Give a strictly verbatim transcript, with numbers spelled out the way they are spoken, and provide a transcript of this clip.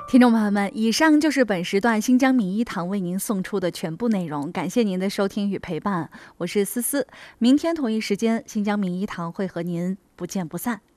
听众朋友们，以上就是本时段新疆名医堂为您送出的全部内容，感谢您的收听与陪伴，我是思思。明天同一时间，新疆名医堂会和您不见不散。